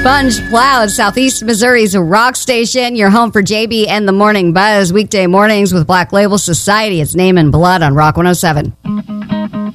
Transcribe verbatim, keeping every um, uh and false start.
Sponge Plowed, Southeast Missouri's rock station. Your home for J B and the Morning Buzz. Weekday mornings with Black Label Society. It's Name and Blood on Rock one oh seven.